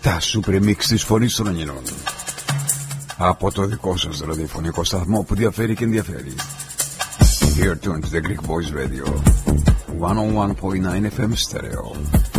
Τα super mix της φωνής των Αγγελών. Από το δικό σας ραδιοφωνικό σταθμό που διαφέρει και ενδιαφέρει. You're tuned to the Greek Voice Radio 101.9 FM stereo.